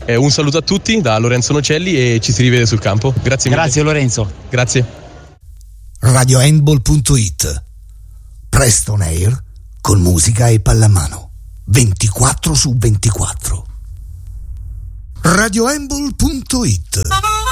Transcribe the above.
Un saluto a tutti da Lorenzo Nocelli e ci si rivede sul campo. Grazie mille. Grazie Lorenzo. Grazie. RadioHandball.it. Presto on air con musica e pallamano 24/24. RadioHandball.it.